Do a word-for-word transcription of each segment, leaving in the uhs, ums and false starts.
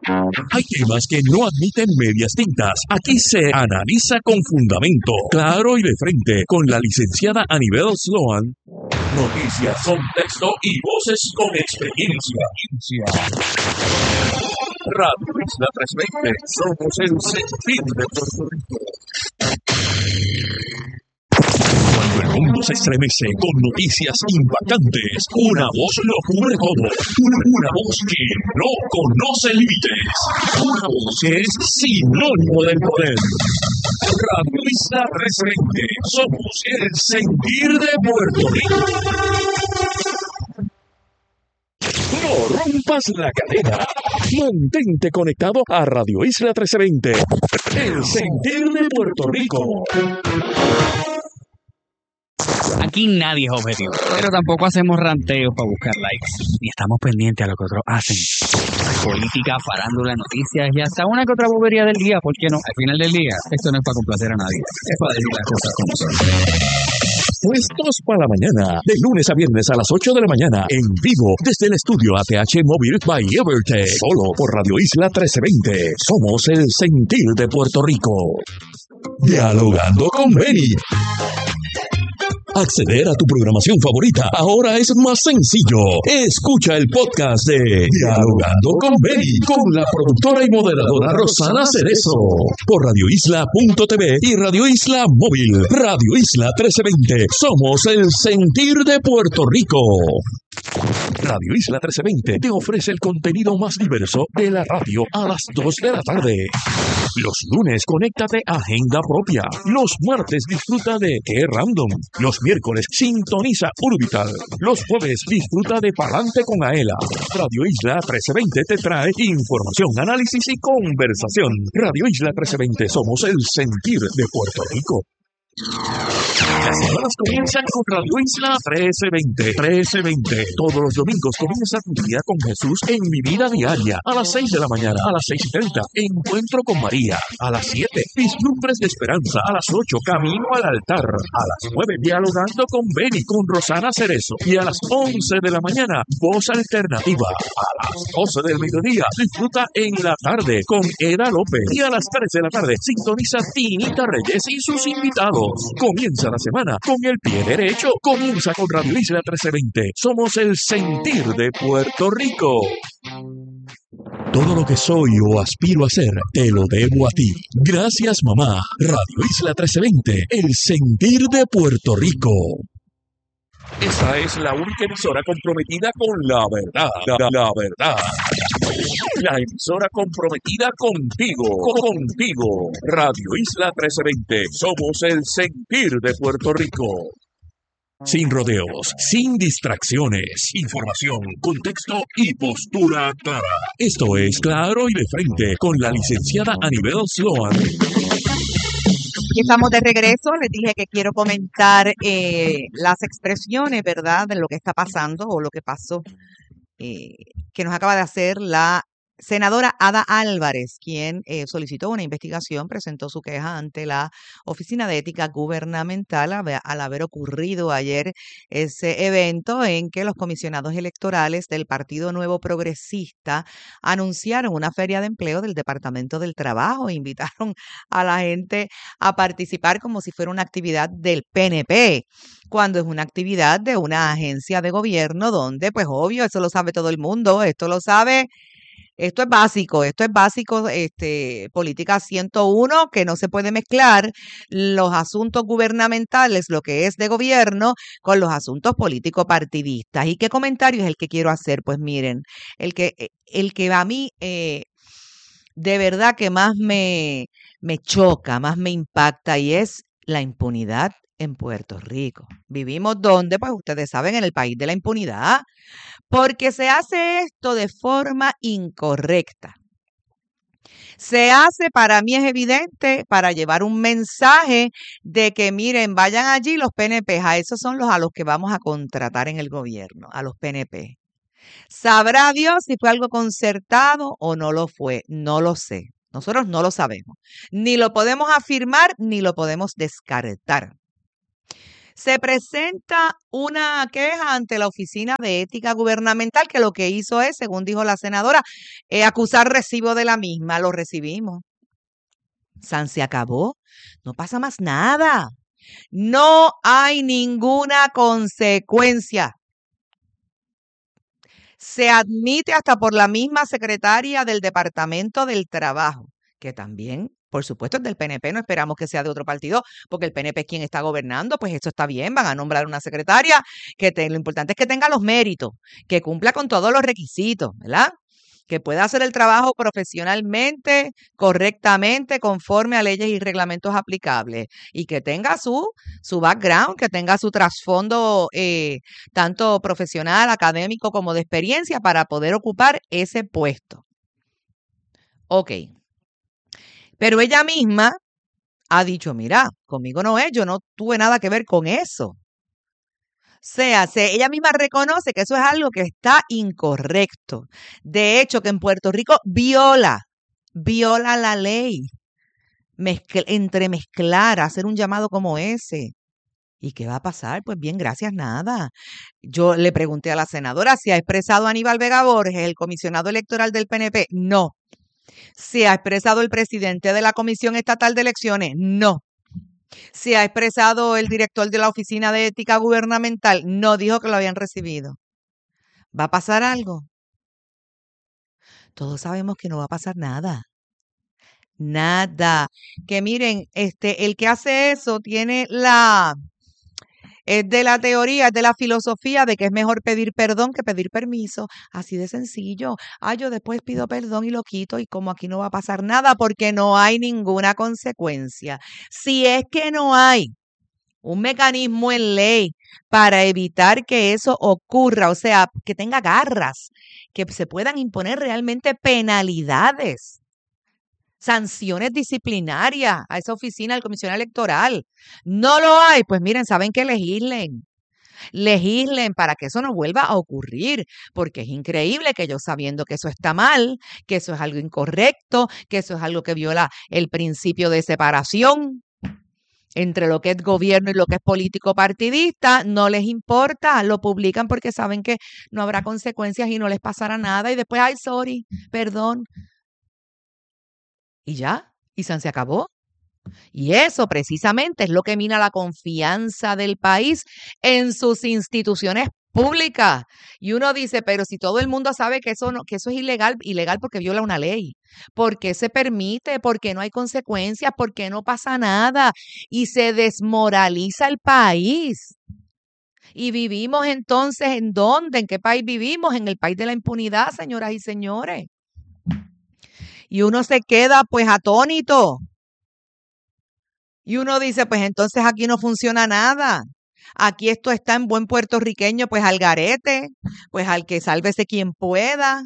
Hay temas que no admiten medias tintas. Aquí se analiza con fundamento, claro y de frente, con la licenciada Anibel Sloan. Noticias, contexto y voces con experiencia. Radio Isla trescientos veinte, somos el sentir de Puerto Rico. Cuando el mundo se estremece con noticias impactantes, una voz lo cubre todo. Una, una voz que no conoce límites. Una voz que es sinónimo del poder. Radio Isla trescientos veinte, somos el sentir de Puerto Rico. No rompas la cadena. Mantente conectado a Radio Isla trescientos veinte, el sentir de Puerto Rico. Aquí nadie es objetivo, pero tampoco hacemos ranteos para buscar likes, ni estamos pendientes a lo que otros hacen. Política, farándula, noticias y hasta una que otra bobería del día, ¿por qué no? Al final del día, esto no es para complacer a nadie, es para decir las cosas como son. Puestos para la mañana, de lunes a viernes a las ocho de la mañana, en vivo, desde el estudio A T H Móvil by Evertech, solo por Radio Isla trescientos veinte. Somos el sentir de Puerto Rico. Dialogando con Benny. Acceder a tu programación favorita ahora es más sencillo. Escucha el podcast de Dialogando con Benny, con la productora y moderadora Rosana Cerezo, por radio isla punto t v y Radio Isla Móvil. Radio Isla trescientos veinte, somos el sentir de Puerto Rico. Radio Isla trescientos veinte te ofrece el contenido más diverso de la radio a las dos de la tarde. Los lunes, conéctate a Agenda Propia. Los martes, disfruta de Qué Random. Los miércoles, sintoniza Urbital. Los jueves, disfruta de Palante con Aela. Radio Isla trescientos veinte te trae información, análisis y conversación. Radio Isla trescientos veinte, somos el sentir de Puerto Rico. Las semanas comienzan con Radio Isla trece veinte. trece veinte. Todos los domingos comienza tu día con Jesús en Mi Vida Diaria. A las seis de la mañana, a las seis y treinta, Encuentro con María. A las siete, Vislumbres de Esperanza. A las ocho, Camino al Altar. A las nueve, Dialogando con Benny, con Rosana Cerezo. Y a las once de la mañana, Voz Alternativa. A las doce del mediodía, disfruta En la Tarde con Eda López. Y a las tres de la tarde, sintoniza Tinita Reyes y sus invitados. Comienza la semana con el pie derecho. Comienza con Radio Isla trescientos veinte. Somos el sentir de Puerto Rico. Todo lo que soy o aspiro a ser, te lo debo a ti. Gracias, mamá. Radio Isla trescientos veinte, el sentir de Puerto Rico. Esta es la única emisora comprometida con la verdad. La, la verdad. La emisora comprometida contigo, contigo. Radio Isla trescientos veinte, somos el sentir de Puerto Rico. Sin rodeos, sin distracciones, información, contexto y postura clara. Esto es Claro y de Frente con la licenciada Anibel Sloan. Aquí estamos de regreso. Les dije que quiero comentar eh, las expresiones, ¿verdad?, de lo que está pasando o lo que pasó, eh, que nos acaba de hacer la senadora Ada Álvarez, quien eh, solicitó una investigación, presentó su queja ante la Oficina de Ética Gubernamental al, al haber ocurrido ayer ese evento en que los comisionados electorales del Partido Nuevo Progresista anunciaron una feria de empleo del Departamento del Trabajo e invitaron a la gente a participar como si fuera una actividad del P N P, cuando es una actividad de una agencia de gobierno donde, pues obvio, eso lo sabe todo el mundo, esto lo sabe. Esto es básico, esto es básico, este, política ciento uno, que no se puede mezclar los asuntos gubernamentales, lo que es de gobierno, con los asuntos político-partidistas. ¿Y qué comentario es el que quiero hacer? Pues miren, el que, el que a mí eh, de verdad que más me, me choca, más me impacta, y es la impunidad en Puerto Rico. Vivimos donde, pues ustedes saben, en el país de la impunidad, porque se hace esto de forma incorrecta. Se hace, para mí es evidente, para llevar un mensaje de que, miren, vayan allí los P N P, a esos son los a los que vamos a contratar en el gobierno, a los P N P. ¿Sabrá Dios si fue algo concertado o no lo fue? No lo sé. Nosotros no lo sabemos. Ni lo podemos afirmar, ni lo podemos descartar. Se presenta una queja ante la Oficina de Ética Gubernamental que lo que hizo es, según dijo la senadora, eh, acusar recibo de la misma. Lo recibimos. San se acabó. No pasa más nada. No hay ninguna consecuencia. Se admite hasta por la misma secretaria del Departamento del Trabajo, que también, por supuesto, es del P N P, no esperamos que sea de otro partido, porque el P N P es quien está gobernando, pues eso está bien, van a nombrar una secretaria, que te, lo importante es que tenga los méritos, que cumpla con todos los requisitos, ¿verdad? Que pueda hacer el trabajo profesionalmente, correctamente, conforme a leyes y reglamentos aplicables, y que tenga su, su background, que tenga su trasfondo eh, tanto profesional, académico como de experiencia para poder ocupar ese puesto. Ok. Pero ella misma ha dicho, mira, conmigo no es, yo no tuve nada que ver con eso. O sea, se, ella misma reconoce que eso es algo que está incorrecto. De hecho, que en Puerto Rico viola, viola la ley. Mezcl- entremezclar, hacer un llamado como ese. ¿Y qué va a pasar? Pues bien, gracias, nada. Yo le pregunté a la senadora si ha expresado Aníbal Vega Borges, el comisionado electoral del P N P. No. ¿Se ha expresado el presidente de la Comisión Estatal de Elecciones? No. ¿Se ha expresado el director de la Oficina de Ética Gubernamental? No, dijo que lo habían recibido. ¿Va a pasar algo? Todos sabemos que no va a pasar nada. Nada. Que miren, este, el que hace eso tiene la, es de la teoría, es de la filosofía de que es mejor pedir perdón que pedir permiso. Así de sencillo. Ah, yo después pido perdón y lo quito y como aquí no va a pasar nada porque no hay ninguna consecuencia. Si es que no hay un mecanismo en ley para evitar que eso ocurra, o sea, que tenga garras, que se puedan imponer realmente penalidades, sanciones disciplinarias a esa oficina del comisionado electoral. No lo hay, pues miren, saben que legislen. Legislen para que eso no vuelva a ocurrir, porque es increíble que ellos sabiendo que eso está mal, que eso es algo incorrecto, que eso es algo que viola el principio de separación entre lo que es gobierno y lo que es político partidista, no les importa, lo publican porque saben que no habrá consecuencias y no les pasará nada y después, ay, sorry, perdón. Y ya, y San se acabó. Y eso precisamente es lo que mina la confianza del país en sus instituciones públicas. Y uno dice, pero si todo el mundo sabe que eso no, que eso es ilegal, ilegal porque viola una ley, porque se permite, porque no hay consecuencias, porque no pasa nada y se desmoraliza el país. Y vivimos entonces, ¿en dónde? ¿En qué país vivimos? En el país de la impunidad, señoras y señores. Y uno se queda pues atónito. Y uno dice, pues entonces aquí no funciona nada. Aquí esto está en buen puertorriqueño, pues al garete, pues al que sálvese quien pueda.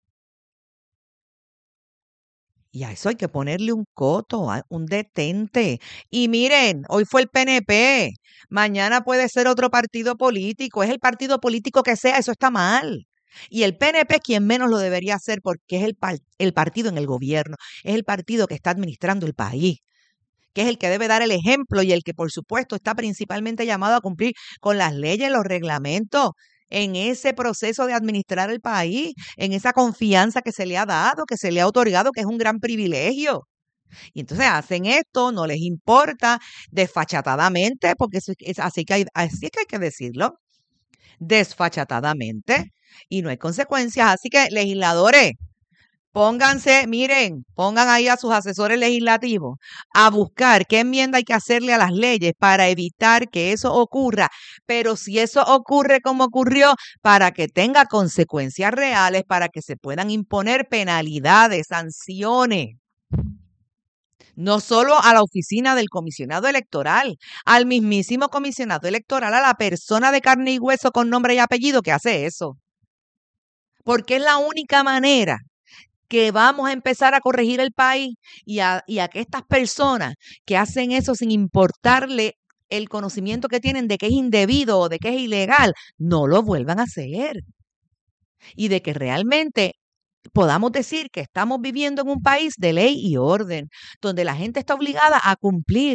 Y a eso hay que ponerle un coto, un detente. Y miren, hoy fue el P N P, mañana puede ser otro partido político, es el partido político que sea, eso está mal. Y el P N P es quien menos lo debería hacer porque es el, el partido en el gobierno, es el partido que está administrando el país, que es el que debe dar el ejemplo y el que, por supuesto, está principalmente llamado a cumplir con las leyes, los reglamentos, en ese proceso de administrar el país, en esa confianza que se le ha dado, que se le ha otorgado, que es un gran privilegio. Y entonces hacen esto, no les importa, desfachatadamente, porque eso es así que hay, así que hay que decirlo, desfachatadamente, y no hay consecuencias. Así que, legisladores, pónganse, miren, pongan ahí a sus asesores legislativos a buscar qué enmienda hay que hacerle a las leyes para evitar que eso ocurra. Pero si eso ocurre como ocurrió, para que tenga consecuencias reales, para que se puedan imponer penalidades, sanciones. No solo a la oficina del comisionado electoral, al mismísimo comisionado electoral, a la persona de carne y hueso con nombre y apellido que hace eso. Porque es la única manera que vamos a empezar a corregir el país y a, y a que estas personas que hacen eso sin importarle el conocimiento que tienen de que es indebido o de que es ilegal, no lo vuelvan a hacer. Y de que realmente podamos decir que estamos viviendo en un país de ley y orden, donde la gente está obligada a cumplir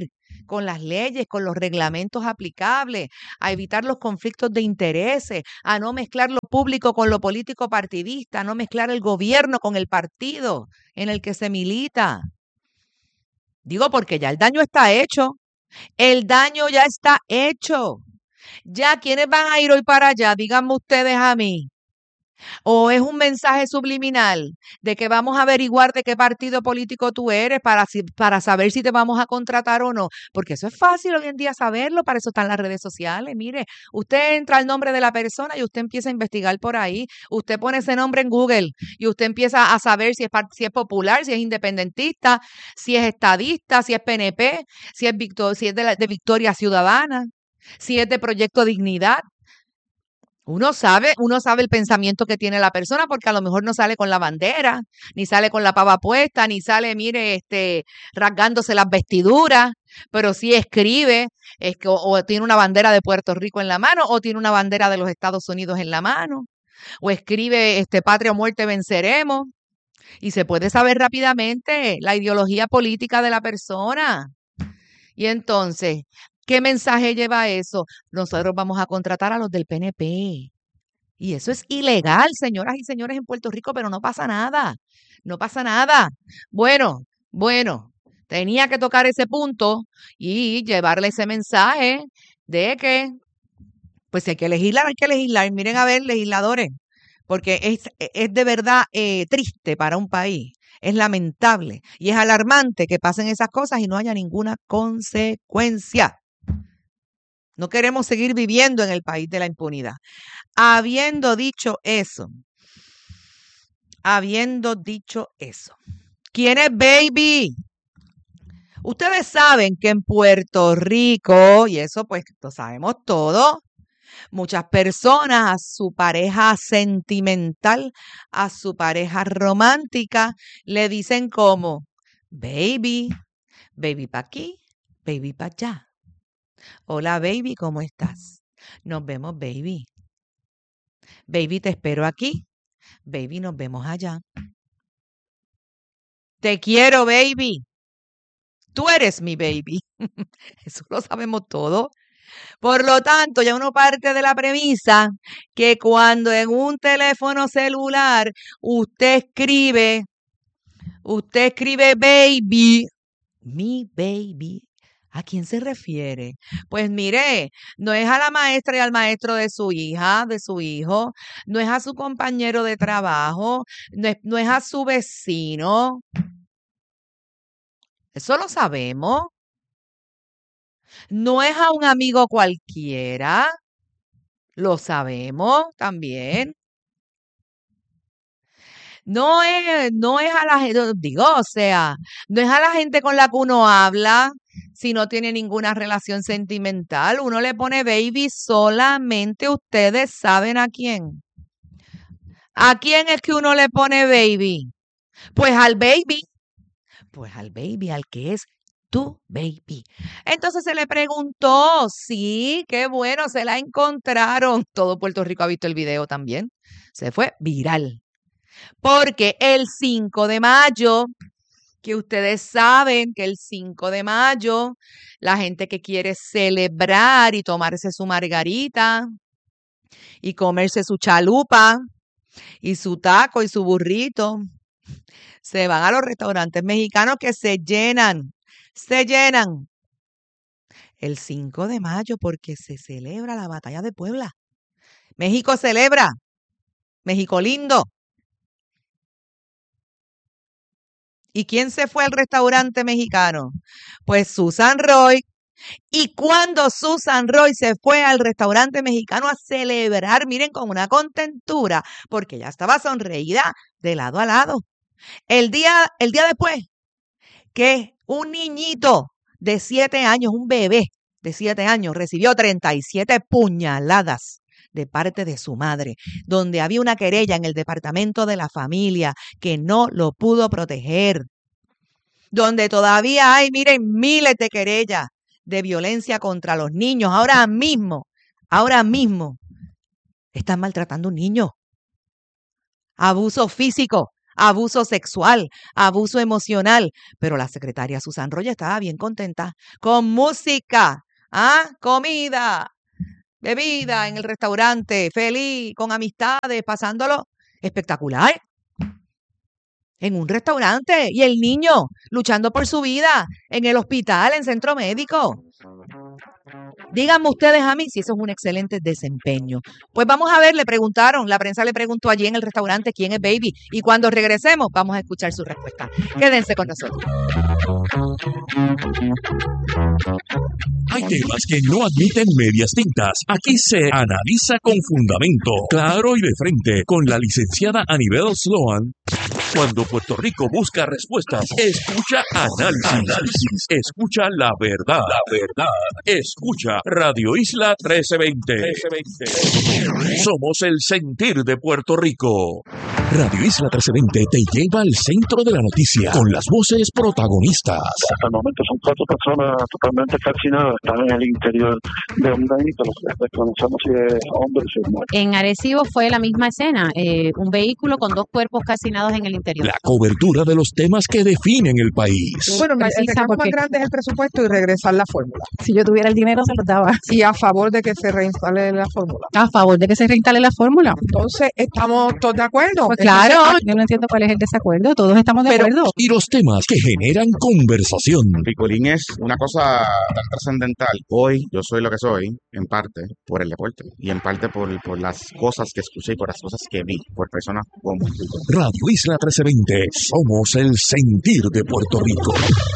con las leyes, con los reglamentos aplicables, a evitar los conflictos de intereses, a no mezclar lo público con lo político partidista, a no mezclar el gobierno con el partido en el que se milita. Digo porque ya el daño está hecho. El daño ya está hecho. Ya, ¿quiénes van a ir hoy para allá? Díganme ustedes a mí. ¿O es un mensaje subliminal de que vamos a averiguar de qué partido político tú eres para, si, para saber si te vamos a contratar o no? Porque eso es fácil hoy en día saberlo, para eso están las redes sociales. Mire, usted entra al nombre de la persona y usted empieza a investigar por ahí. Usted pone ese nombre en Google y usted empieza a saber si es, si es popular, si es independentista, si es estadista, si es P N P, si es, Victor, si es de, la, de Victoria Ciudadana, si es de Proyecto Dignidad. Uno sabe, uno sabe el pensamiento que tiene la persona porque a lo mejor no sale con la bandera, ni sale con la pava puesta, ni sale, mire, este, rasgándose las vestiduras, pero sí escribe, es que, o, o tiene una bandera de Puerto Rico en la mano, o tiene una bandera de los Estados Unidos en la mano, o escribe, este, patria o muerte venceremos, y se puede saber rápidamente la ideología política de la persona. Y entonces, ¿qué mensaje lleva eso? Nosotros vamos a contratar a los del P N P. Y eso es ilegal, señoras y señores, en Puerto Rico, pero no pasa nada. No pasa nada. Bueno, bueno, tenía que tocar ese punto y llevarle ese mensaje de que, pues si hay que legislar, hay que legislar. Miren a ver, legisladores, porque es, es de verdad eh, triste para un país. Es lamentable y es alarmante que pasen esas cosas y no haya ninguna consecuencia. No queremos seguir viviendo en el país de la impunidad. Habiendo dicho eso, habiendo dicho eso, ¿quién es Baby? Ustedes saben que en Puerto Rico, y eso pues lo sabemos todos, muchas personas a su pareja sentimental, a su pareja romántica, le dicen como, baby, baby pa' aquí, baby pa' allá. Hola, baby, ¿cómo estás? Nos vemos, baby. Baby, te espero aquí. Baby, nos vemos allá. Te quiero, baby. Tú eres mi baby. Eso lo sabemos todo. Por lo tanto, ya uno parte de la premisa que cuando en un teléfono celular usted escribe, usted escribe baby, mi baby, ¿a quién se refiere? Pues mire, no es a la maestra y al maestro de su hija, de su hijo, no es a su compañero de trabajo, no es, no es a su vecino. Eso lo sabemos. No es a un amigo cualquiera, lo sabemos también. No es, no es a la gente, digo, o sea, no es a la gente con la que uno habla si no tiene ninguna relación sentimental. Uno le pone baby solamente, ustedes saben a quién. ¿A quién es que uno le pone baby? Pues al baby, pues al baby, al que es tu baby. Entonces se le preguntó, sí, qué bueno, se la encontraron. Todo Puerto Rico ha visto el video también. Se fue viral. Porque el cinco de mayo, que ustedes saben que el cinco de mayo, la gente que quiere celebrar y tomarse su margarita y comerse su chalupa y su taco y su burrito, se van a los restaurantes mexicanos que se llenan. Se llenan el cinco de mayo porque se celebra la batalla de Puebla. México celebra. México lindo. ¿Y quién se fue al restaurante mexicano? Pues Susan Roy. Y cuando Susan Roy se fue al restaurante mexicano a celebrar, miren, con una contentura, porque ya estaba sonreída de lado a lado. El día, el día después, que un niñito de siete años, un bebé de siete años, recibió treinta y siete puñaladas de parte de su madre, donde había una querella en el departamento de la familia que no lo pudo proteger, donde todavía hay, miren, miles de querellas de violencia contra los niños. Ahora mismo, ahora mismo, están maltratando a un niño. Abuso físico, abuso sexual, abuso emocional. Pero la secretaria Susan Roya estaba bien contenta con música, ¿ah? Comida, bebida en el restaurante, feliz, con amistades, pasándolo espectacular. En un restaurante y el niño luchando por su vida en el hospital, en centro médico. Díganme ustedes a mí si eso es un excelente desempeño. Pues vamos a ver, le preguntaron, la prensa le preguntó allí en el restaurante quién es Baby. Y cuando regresemos vamos a escuchar su respuesta. Quédense con nosotros. Hay temas que no admiten medias tintas. Aquí se analiza con fundamento, claro y de frente, con la licenciada Anibel Sloan. Cuando Puerto Rico busca respuestas, escucha análisis, análisis, escucha la verdad, la verdad, escucha Radio Isla trece veinte. Somos el sentir de Puerto Rico. Radio Isla trece veinte te lleva al centro de la noticia con las voces protagonistas. Hasta el momento son cuatro personas totalmente calcinadas, están en el interior de un vehículo, desconocemos si es hombre o si es mujer. En Arecibo fue la misma escena, eh, un vehículo con dos cuerpos calcinados en el interior. La cobertura de los temas que definen el país. Bueno, el Precisa, reclamo porque- más grande es el presupuesto y regresar la fórmula. Si yo tuviera el dinero, se lo daba. Y a favor de que se reinstale la fórmula. A favor de que se reinstale la fórmula. Entonces, ¿estamos todos de acuerdo? Pues claro, Entonces, yo no entiendo cuál es el desacuerdo, todos estamos de Pero- acuerdo. Y los temas que generan conversación. Picolín es una cosa tan trascendental. Hoy yo soy lo que soy, en parte, por el deporte. Y en parte por, por las cosas que escuché y por las cosas que vi, por personas como Picolín. Radio Isla trece veinte. Somos el sentir de Puerto Rico.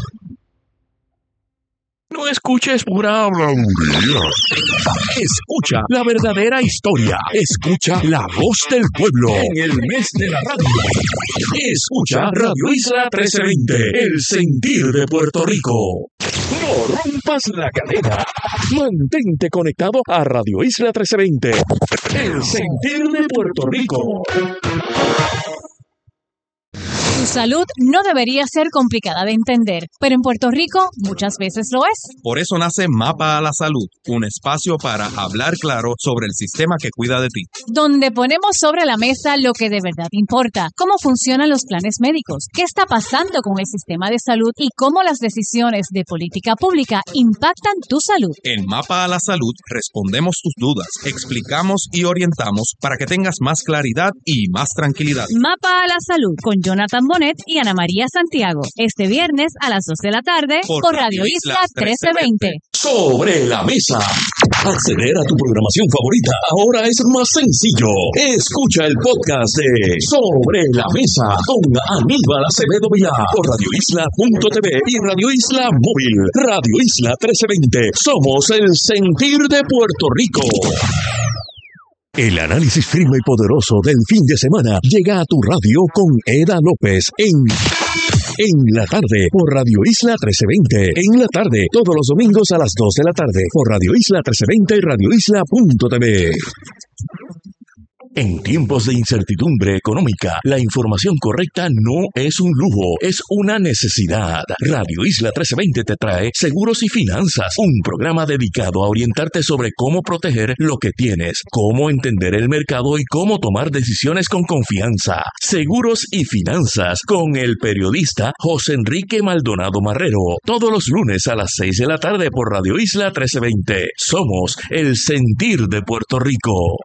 No escuches pura habladuría. Escucha la verdadera historia. Escucha la voz del pueblo en el mes de la radio. Escucha Radio Isla trece veinte, el sentir de Puerto Rico. No rompas la cadena. Mantente conectado a Radio Isla trece veinte, el sentir de Puerto Rico. Tu salud no debería ser complicada de entender, pero en Puerto Rico muchas veces lo es. Por eso nace Mapa a la Salud, un espacio para hablar claro sobre el sistema que cuida de ti. Donde ponemos sobre la mesa lo que de verdad importa, cómo funcionan los planes médicos, qué está pasando con el sistema de salud y cómo las decisiones de política pública impactan tu salud. En Mapa a la Salud respondemos tus dudas, explicamos y orientamos para que tengas más claridad y más tranquilidad. Mapa a la Salud con Jonathan Bonet y Ana María Santiago. Este viernes a las dos de la tarde por, Por Radio Radio Isla Isla trece veinte. Sobre la mesa. Acceder a tu programación favorita ahora es más sencillo. Escucha el podcast de Sobre la Mesa con Aníbal Acevedo Vilá por radio isla punto t v y Radio Isla Móvil. Radio Isla trece veinte. Somos el sentir de Puerto Rico. El análisis firme y poderoso del fin de semana llega a tu radio con Eda López en En la tarde por Radio Isla trece veinte. En la tarde, todos los domingos a las dos de la tarde por Radio Isla trece veinte y radio isla punto t v. En tiempos de incertidumbre económica, la información correcta no es un lujo, es una necesidad. Radio Isla trece veinte te trae Seguros y Finanzas, un programa dedicado a orientarte sobre cómo proteger lo que tienes, cómo entender el mercado y cómo tomar decisiones con confianza. Seguros y Finanzas con el periodista José Enrique Maldonado Marrero, todos los lunes a las seis de la tarde por Radio Isla trece veinte. Somos el sentir de Puerto Rico.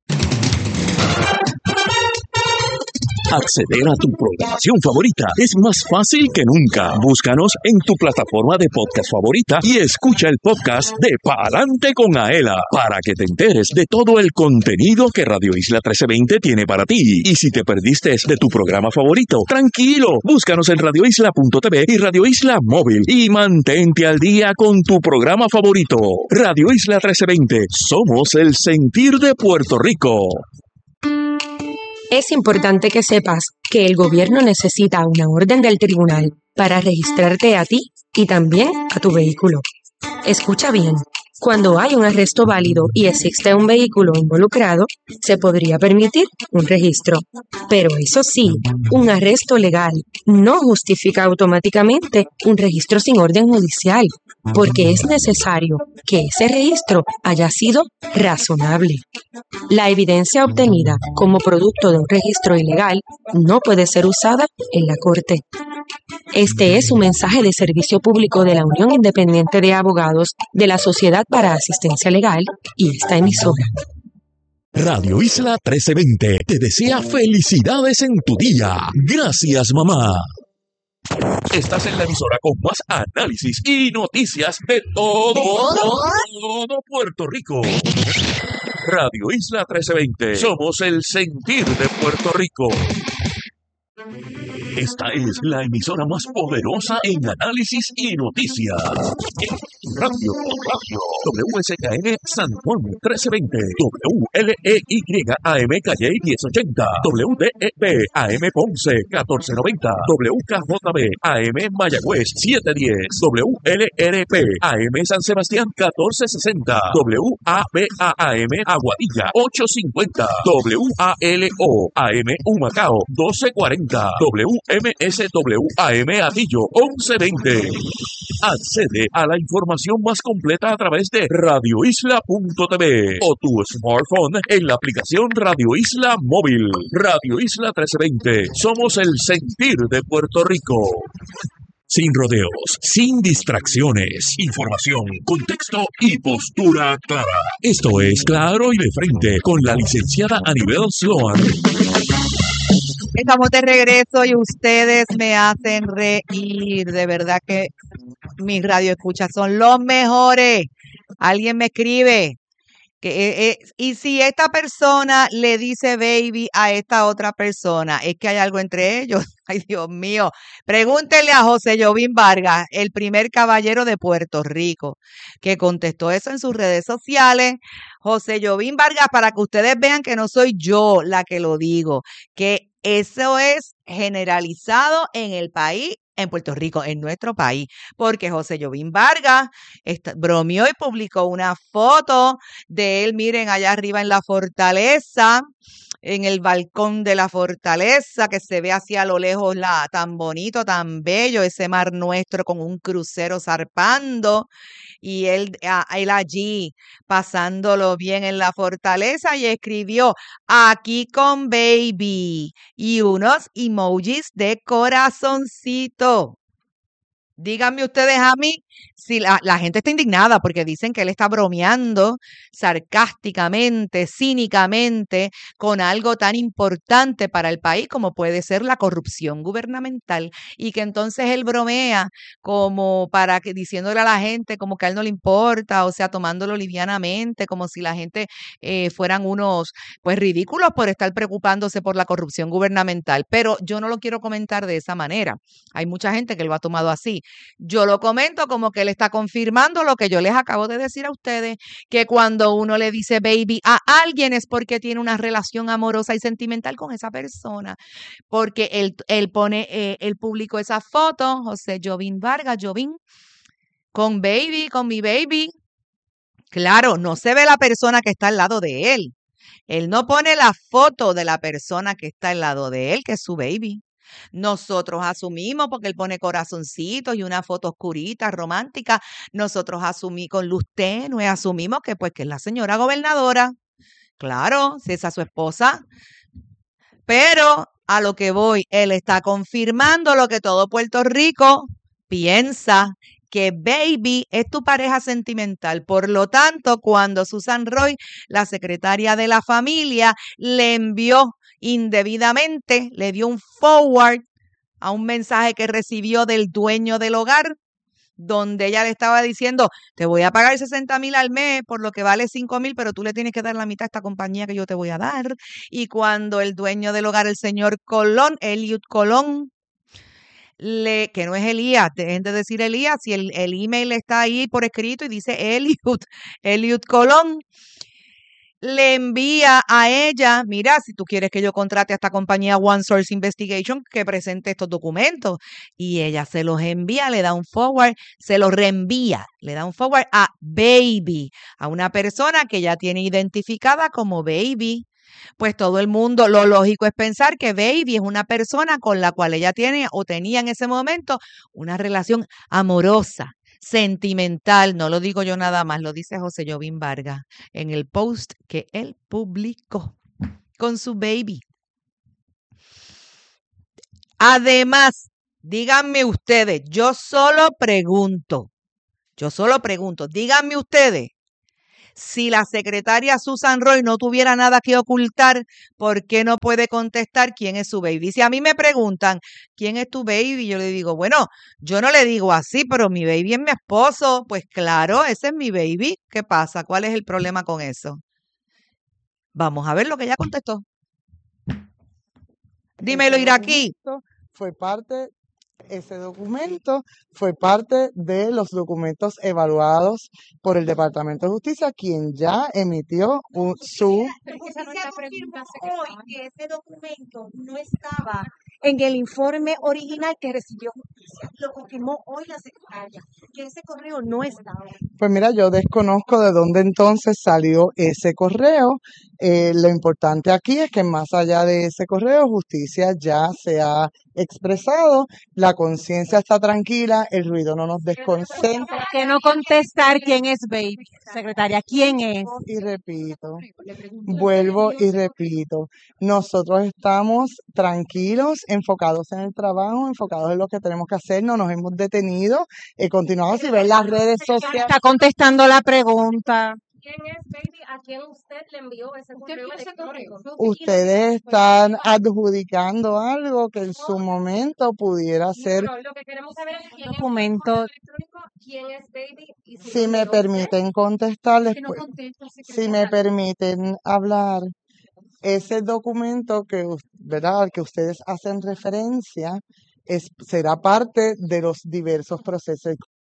Acceder a tu programación favorita es más fácil que nunca. Búscanos en tu plataforma de podcast favorita y escucha el podcast de Pa'lante con Aela para que te enteres de todo el contenido que Radio Isla trece veinte tiene para ti. Y si te perdiste de tu programa favorito, tranquilo, búscanos en radio isla punto t v y Radio Isla Móvil y mantente al día con tu programa favorito. Radio Isla trece veinte, somos el sentir de Puerto Rico. Es importante que sepas que el gobierno necesita una orden del tribunal para registrarte a ti y también a tu vehículo. Escucha bien, Cuando hay un arresto válido y existe un vehículo involucrado, se podría permitir un registro. Pero eso sí, un arresto legal no justifica automáticamente un registro sin orden judicial, porque es necesario que ese registro haya sido razonable. La evidencia obtenida como producto de un registro ilegal no puede ser usada en la corte. Este es un mensaje de servicio público de la Unión Independiente de Abogados de la Sociedad para Asistencia Legal y esta emisora. Radio Isla trece veinte te desea felicidades en tu día. Gracias, mamá. Estás en la emisora con más análisis y noticias de todo, todo Puerto Rico. Radio Isla trece veinte. Somos el sentir de Puerto Rico. Esta es la emisora más poderosa en análisis y noticias. Radio, radio, W S K N San Juan trece veinte, W L E Y A M Calle diez ochenta, W D E B A M Ponce catorce noventa, W K J B A M Mayagüez setecientos diez, W L R P A M San Sebastián catorce sesenta, W A B A A M Aguadilla ochocientos cincuenta, W A L O A M Humacao doce cuarenta, W M S W A M Atillo once veinte. Accede a la información más completa a través de radio isla punto t v o tu smartphone en la aplicación Radio Isla Móvil. Radio Isla trece veinte. Somos el sentir de Puerto Rico. Sin rodeos, sin distracciones, información, contexto y postura clara. Esto es Claro y de Frente con la licenciada Anibel Sloan. Estamos de regreso y ustedes me hacen reír. De verdad que mis radioescuchas son los mejores. Alguien me escribe que eh, eh, y si esta persona le dice baby a esta otra persona, es que hay algo entre ellos. Ay, Dios mío. Pregúntenle a José Jovín Vargas, el primer caballero de Puerto Rico, que contestó eso en sus redes sociales. José Jovín Vargas, para que ustedes vean que no soy yo la que lo digo, que eso es generalizado en el país, en Puerto Rico, en nuestro país, porque José Jovín Vargas está, bromeó y publicó una foto de él, miren, allá arriba en la fortaleza, en el balcón de la fortaleza, que se ve hacia lo lejos la, tan bonito, tan bello, ese mar nuestro con un crucero zarpando, y él, a, él allí pasándolo bien en la fortaleza, y escribió aquí con baby y unos emojis de corazoncito. Díganme ustedes a mí si la, la gente está indignada porque dicen que él está bromeando sarcásticamente, cínicamente, con algo tan importante para el país como puede ser la corrupción gubernamental, y que entonces él bromea como para que diciéndole a la gente como que a él no le importa, o sea, tomándolo livianamente, como si la gente eh, fueran unos pues ridículos por estar preocupándose por la corrupción gubernamental. Pero yo no lo quiero comentar de esa manera. Hay mucha gente que lo ha tomado así. Yo lo comento como que él está confirmando lo que yo les acabo de decir a ustedes, que cuando uno le dice baby a alguien es porque tiene una relación amorosa y sentimental con esa persona, porque él, él pone, eh, él publicó esa foto, José Jovín Vargas, Jovín, con baby, con mi baby. Claro, no se ve la persona que está al lado de él. Él no pone la foto de la persona que está al lado de él, que es su baby. Nosotros asumimos, porque él pone corazoncitos y una foto oscurita, romántica, nosotros asumimos con luz tenue, asumimos que pues que es la señora gobernadora. Claro, si esa es su esposa. Pero a lo que voy, él está confirmando lo que todo Puerto Rico piensa, que baby es tu pareja sentimental. Por lo tanto, cuando Susan Roy, la secretaria de la familia, le envió indebidamente, le dio un forward a un mensaje que recibió del dueño del hogar, donde ella le estaba diciendo, te voy a pagar sesenta mil al mes por lo que vale cinco mil, pero tú le tienes que dar la mitad a esta compañía que yo te voy a dar. Y cuando el dueño del hogar, el señor Colón, Eliud Colón, Le, que no es Elías, dejen de decir Elías, si el, el email está ahí por escrito y dice Eliud, Eliud Colón, le envía a ella, mira, si tú quieres que yo contrate a esta compañía One Source Investigation que presente estos documentos, y ella se los envía, le da un forward, se los reenvía, le da un forward a Baby, a una persona que ya tiene identificada como Baby. Pues todo el mundo, lo lógico es pensar que Baby es una persona con la cual ella tiene o tenía en ese momento una relación amorosa, sentimental. No lo digo yo nada más, lo dice José Jovín Vargas en el post que él publicó con su Baby. Además, díganme ustedes, yo solo pregunto, yo solo pregunto, díganme ustedes, si la secretaria Susan Roy no tuviera nada que ocultar, ¿por qué no puede contestar quién es su baby? Si a mí me preguntan, ¿quién es tu baby? Yo le digo, bueno, yo no le digo así, pero mi baby es mi esposo. Pues claro, ese es mi baby. ¿Qué pasa? ¿Cuál es el problema con eso? Vamos a ver lo que ella contestó. Dímelo, Iraquí. Fue parte, ese documento fue parte de los documentos evaluados por el Departamento de Justicia, quien ya emitió un, su... Justicia confirmó hoy que ese documento no estaba en el informe original que recibió Justicia. Lo confirmó hoy la secretaria, que ese correo no estaba. Pues mira, yo desconozco de dónde entonces salió ese correo. Eh, lo importante aquí es que más allá de ese correo, Justicia ya se ha expresado, la conciencia está tranquila, el ruido no nos desconcentra. ¿Por qué no contestar quién es Baby, secretaria? ¿Quién es? Y repito, vuelvo y repito, nosotros estamos tranquilos, enfocados en el trabajo, enfocados en lo que tenemos que hacer, no nos hemos detenido, he continuado, si ven las redes sociales. Está contestando la pregunta. ¿Quién es Baby? ¿A quién usted le envió ese correo electrónico? Ustedes están adjudicando algo que en su momento pudiera ser. No, lo que queremos saber es quién documento. Es quién es Baby. Y si si me permiten contestarles, pues, si me permiten hablar, ese documento que, ¿verdad?, al que ustedes hacen referencia es, será parte de los diversos procesos.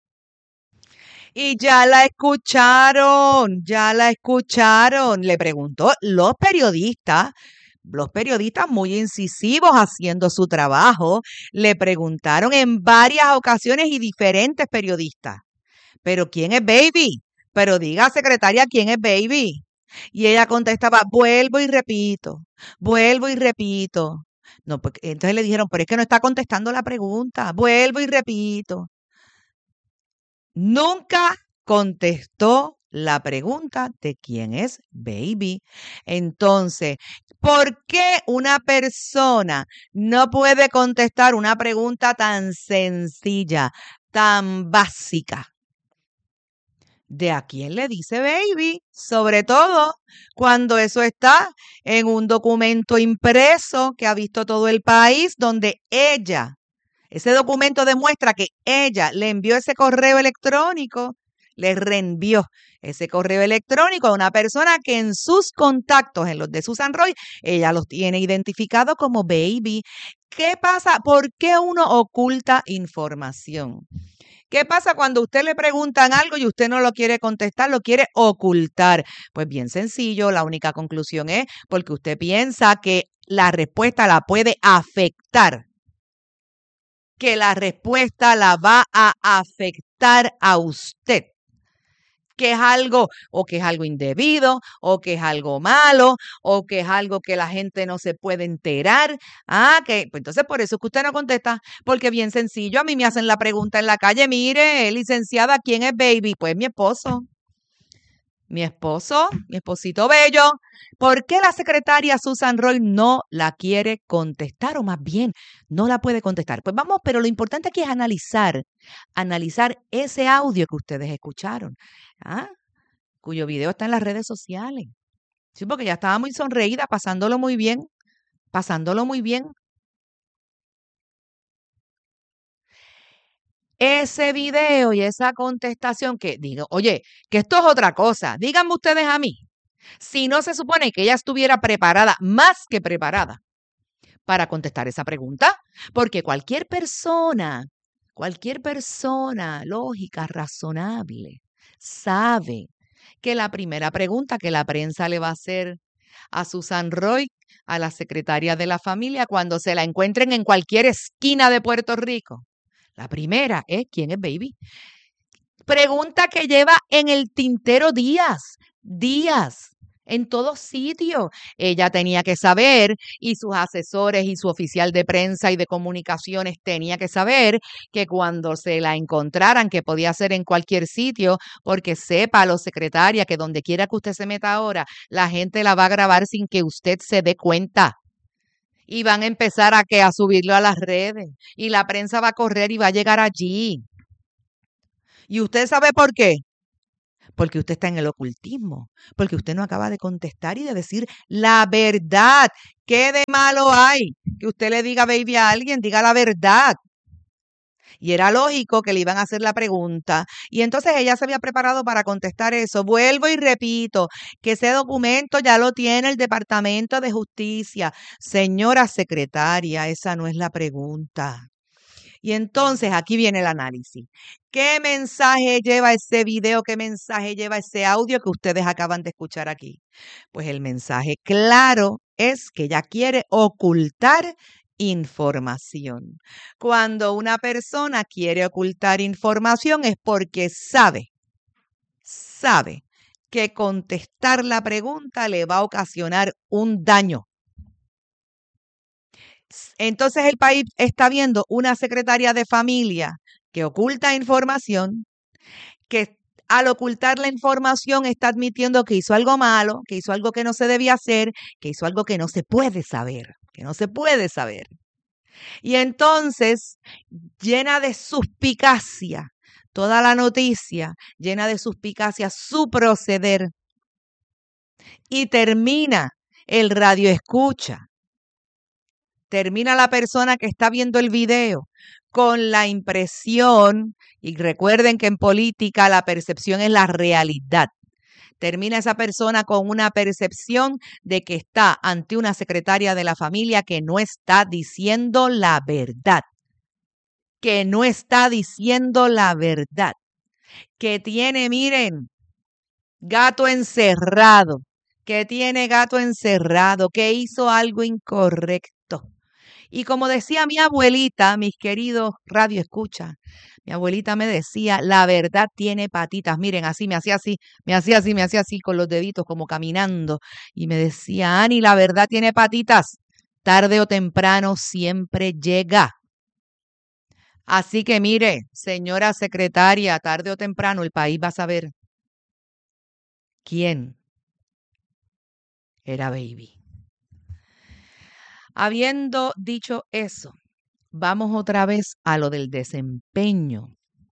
Y ya la escucharon, ya la escucharon. Le preguntó los periodistas, los periodistas muy incisivos haciendo su trabajo, le preguntaron en varias ocasiones y diferentes periodistas, ¿pero quién es Baby? Pero diga, secretaria, ¿quién es Baby? Y ella contestaba, vuelvo y repito, vuelvo y repito. No, pues, entonces le dijeron, pero es que no está contestando la pregunta, vuelvo y repito. Nunca contestó la pregunta de quién es Baby. Entonces, ¿por qué una persona no puede contestar una pregunta tan sencilla, tan básica? ¿De a quién le dice Baby? Sobre todo cuando eso está en un documento impreso que ha visto todo el país, donde ella, ese documento demuestra que ella le envió ese correo electrónico, le reenvió ese correo electrónico a una persona que en sus contactos, en los de Susan Roy, ella los tiene identificados como Baby. ¿Qué pasa? ¿Por qué uno oculta información? ¿Qué pasa cuando usted le preguntan algo y usted no lo quiere contestar, lo quiere ocultar? Pues bien sencillo, la única conclusión es porque usted piensa que la respuesta la puede afectar, que la respuesta la va a afectar a usted, que es algo o que es algo indebido o que es algo malo o que es algo que la gente no se puede enterar. Ah, que pues entonces por eso es que usted no contesta, porque bien sencillo, a mí me hacen la pregunta en la calle, mire, licenciada, ¿quién es Baby? Pues mi esposo. Mi esposo, mi esposito bello. ¿Por qué la secretaria Susan Roy no la quiere contestar? O más bien, no la puede contestar. Pues vamos, pero lo importante aquí es analizar, analizar ese audio que ustedes escucharon, ¿ah?, cuyo video está en las redes sociales. Sí, porque ya estaba muy sonreída, pasándolo muy bien, pasándolo muy bien. Ese video y esa contestación que digo, oye, que esto es otra cosa. Díganme ustedes a mí, si no se supone que ella estuviera preparada, más que preparada, para contestar esa pregunta, porque cualquier persona, cualquier persona lógica, razonable, sabe que la primera pregunta que la prensa le va a hacer a Susan Roy, a la secretaria de la familia, cuando se la encuentren en cualquier esquina de Puerto Rico, la primera es ¿quién es Baby? Pregunta que lleva en el tintero días, días, en todos sitios. Ella tenía que saber, y sus asesores y su oficial de prensa y de comunicaciones tenía que saber que cuando se la encontraran, que podía ser en cualquier sitio, porque sepa, lo secretaria, que donde quiera que usted se meta ahora, la gente la va a grabar sin que usted se dé cuenta. Y van a empezar a, que, a subirlo a las redes. Y la prensa va a correr y va a llegar allí. ¿Y usted sabe por qué? Porque usted está en el ocultismo, porque usted no acaba de contestar y de decir la verdad. ¿Qué de malo hay que usted le diga baby a alguien? Diga la verdad. Y era lógico que le iban a hacer la pregunta. Y entonces ella se había preparado para contestar eso. Vuelvo y repito que ese documento ya lo tiene el Departamento de Justicia. Señora secretaria, esa no es la pregunta. Y entonces aquí viene el análisis. ¿Qué mensaje lleva ese video? ¿Qué mensaje lleva ese audio que ustedes acaban de escuchar aquí? Pues el mensaje claro es que ella quiere ocultar información. Cuando una persona quiere ocultar información es porque sabe, sabe que contestar la pregunta le va a ocasionar un daño. Entonces el país está viendo una secretaria de familia que oculta información, que al ocultar la información está admitiendo que hizo algo malo, que hizo algo que no se debía hacer, que hizo algo que no se puede saber, que no se puede saber. Y entonces, llena de suspicacia, toda la noticia, llena de suspicacia su proceder. Y termina el radio escucha. Termina la persona que está viendo el video con la impresión, y recuerden que en política la percepción es la realidad. Termina esa persona con una percepción de que está ante una secretaria de la familia que no está diciendo la verdad, que no está diciendo la verdad, que tiene, miren, gato encerrado, que tiene gato encerrado, que hizo algo incorrecto. Y como decía mi abuelita, mis queridos radio escucha, mi abuelita me decía, la verdad tiene patitas. Miren, así, me hacía así, me hacía así, me hacía así con los deditos como caminando. Y me decía, Ani, la verdad tiene patitas. Tarde o temprano siempre llega. Así que mire, señora secretaria, tarde o temprano el país va a saber quién era Baby. Habiendo dicho eso, vamos otra vez a lo del desempeño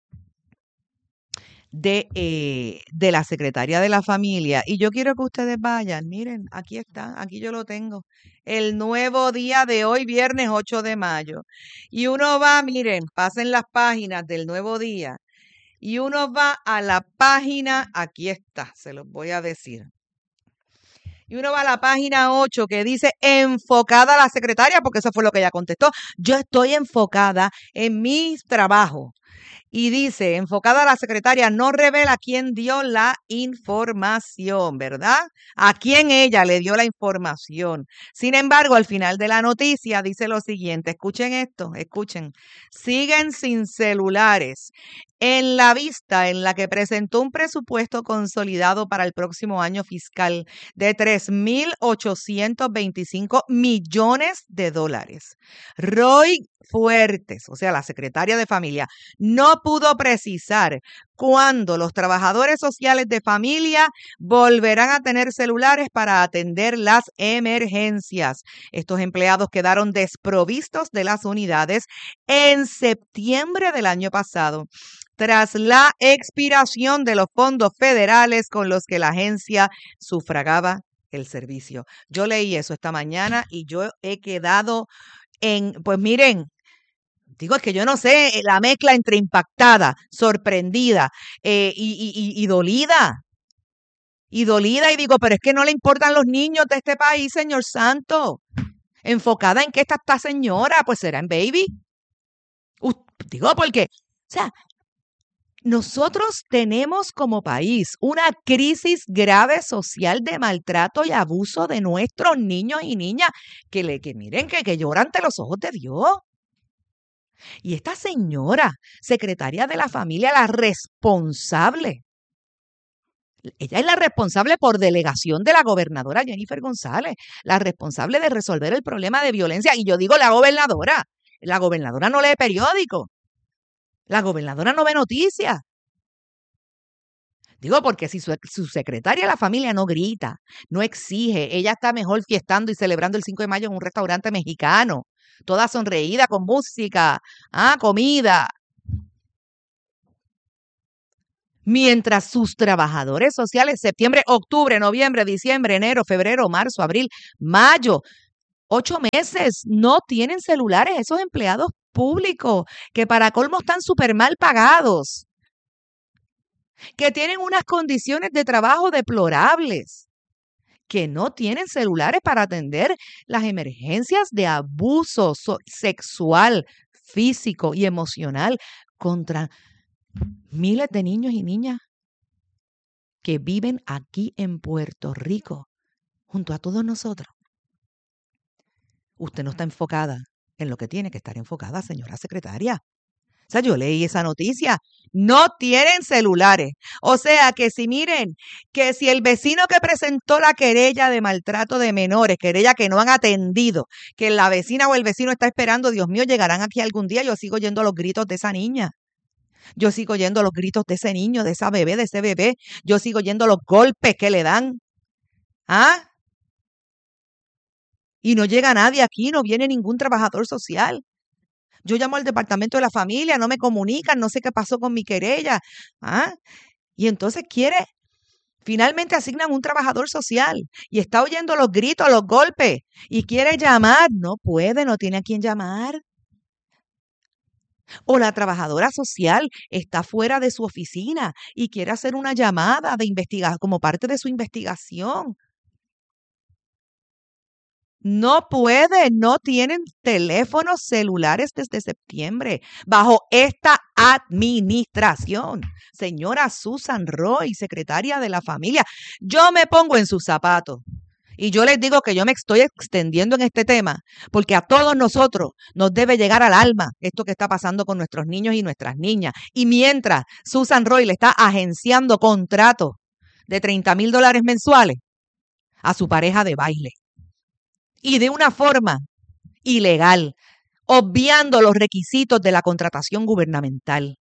de, eh, de la secretaria de la familia. Y yo quiero que ustedes vayan, miren, aquí está, aquí yo lo tengo, el Nuevo Día de hoy, viernes ocho de mayo. Y uno va, miren, pasen las páginas del Nuevo Día, y uno va a la página, aquí está, se los voy a decir. Y uno va a la página ocho que dice enfocada a la secretaria, porque eso fue lo que ella contestó. Yo estoy enfocada en mi trabajo. Y dice, enfocada a la secretaria, no revela quién dio la información, ¿verdad? A quién ella le dio la información. Sin embargo, al final de la noticia dice lo siguiente, escuchen esto, escuchen. Siguen sin celulares. En la vista en la que presentó un presupuesto consolidado para el próximo año fiscal de tres mil ochocientos veinticinco millones de dólares. Roy Fuertes, o sea, la secretaria de familia, no pudo precisar cuándo los trabajadores sociales de familia volverán a tener celulares para atender las emergencias. Estos empleados quedaron desprovistos de las unidades en septiembre del año pasado, tras la expiración de los fondos federales con los que la agencia sufragaba el servicio. Yo leí eso esta mañana y yo he quedado en, pues miren, digo, es que yo no sé, la mezcla entre impactada, sorprendida eh, y, y, y, y dolida. Y dolida y digo, pero es que no le importan los niños de este país, señor santo. ¿Enfocada en qué está esta señora? Pues será en Baby. Uh, digo, porque, o sea, Nosotros tenemos como país una crisis grave social de maltrato y abuso de nuestros niños y niñas que, le, que miren que, que lloran ante los ojos de Dios. Y esta señora, secretaria de la familia, la responsable, ella es la responsable por delegación de la gobernadora Jennifer González, la responsable de resolver el problema de violencia. Y yo digo la gobernadora, la gobernadora no lee periódico, la gobernadora no ve noticias. Digo, porque si su, su secretaria de la familia no grita, no exige, ella está mejor fiestando y celebrando el cinco de mayo en un restaurante mexicano, toda sonreída con música, ah, comida. Mientras sus trabajadores sociales, septiembre, octubre, noviembre, diciembre, enero, febrero, marzo, abril, mayo, ocho meses, no tienen celulares esos empleados públicos, que para colmo están súper mal pagados, que tienen unas condiciones de trabajo deplorables, que no tienen celulares para atender las emergencias de abuso so- sexual, físico y emocional contra miles de niños y niñas que viven aquí en Puerto Rico, junto a todos nosotros. Usted no está enfocada en lo que tiene que estar enfocada, señora secretaria. O sea, yo leí esa noticia. No tienen celulares. O sea, que si miren, que si el vecino que presentó la querella de maltrato de menores, querella que no han atendido, que la vecina o el vecino está esperando, Dios mío, llegarán aquí algún día, yo sigo oyendo los gritos de esa niña. Yo sigo oyendo los gritos de ese niño, de esa bebé, de ese bebé. Yo sigo oyendo los golpes que le dan. ¿Ah? Y no llega nadie aquí, no viene ningún trabajador social. Yo llamo al departamento de la familia, no me comunican, no sé qué pasó con mi querella. ¿Ah? Y entonces quiere, finalmente asignan un trabajador social y está oyendo los gritos, los golpes y quiere llamar. No puede, no tiene a quién llamar. O la trabajadora social está fuera de su oficina y quiere hacer una llamada de investigación como parte de su investigación. No puede, no tienen teléfonos celulares desde septiembre, bajo esta administración. Señora Susan Roy, secretaria de la familia, yo me pongo en sus zapatos y yo les digo que yo me estoy extendiendo en este tema porque a todos nosotros nos debe llegar al alma esto que está pasando con nuestros niños y nuestras niñas. Y mientras Susan Roy le está agenciando contratos de treinta mil dólares mensuales a su pareja de baile, y de una forma ilegal, obviando los requisitos de la contratación gubernamental.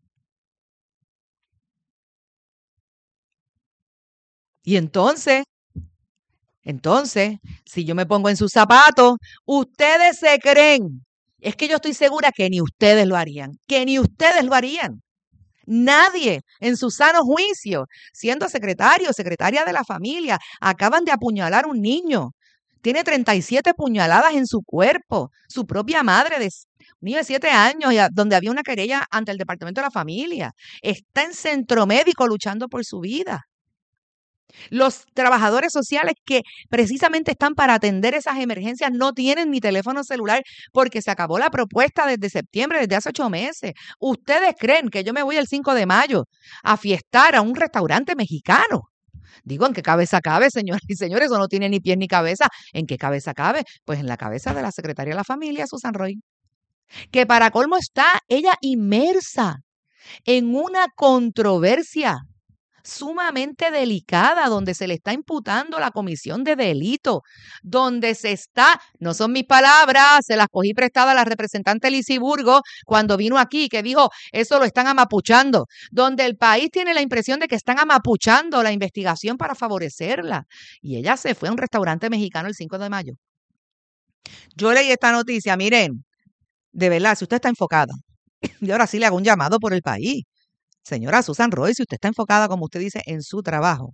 Y entonces, entonces, si yo me pongo en sus zapatos, ustedes se creen, es que yo estoy segura que ni ustedes lo harían, que ni ustedes lo harían. Nadie en su sano juicio, siendo secretario o secretaria de la familia, acaban de apuñalar a un niño. Tiene treinta y siete puñaladas en su cuerpo, su propia madre de un niño de siete años, donde había una querella ante el Departamento de la Familia. Está en centro médico luchando por su vida. Los trabajadores sociales que precisamente están para atender esas emergencias no tienen ni teléfono celular porque se acabó la propuesta desde septiembre, desde hace ocho meses. ¿Ustedes creen que yo me voy el cinco de mayo a fiestar a un restaurante mexicano? Digo, ¿en qué cabeza cabe, señoras y señores? Eso no tiene ni pies ni cabeza. ¿En qué cabeza cabe? Pues en la cabeza de la secretaria de la familia, Susan Roy, que para colmo está ella inmersa en una controversia sumamente delicada, donde se le está imputando la comisión de delito, donde se está, no son mis palabras, se las cogí prestada a la representante Lizy Burgos cuando vino aquí, que dijo, eso lo están amapuchando, donde el país tiene la impresión de que están amapuchando la investigación para favorecerla. Y ella se fue a un restaurante mexicano el cinco de mayo. Yo leí esta noticia, miren, de verdad, si usted está enfocada, y ahora sí le hago un llamado por el país. Señora Susan Roy, si usted está enfocada, como usted dice, en su trabajo,